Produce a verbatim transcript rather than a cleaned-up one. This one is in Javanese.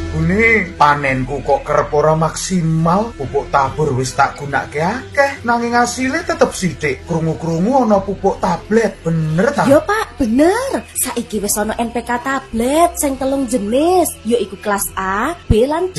Bune, panenku kok kerep ora maksimal. Pupuk tabur wis tak gunakake akeh, nanging asile tetep sithik. Krungu-krungu ana pupuk tablet, bener ta? Yo Pak, bener. Saiki wis ana N P K tablet sing telung jenis, yaiku kelas A, B lan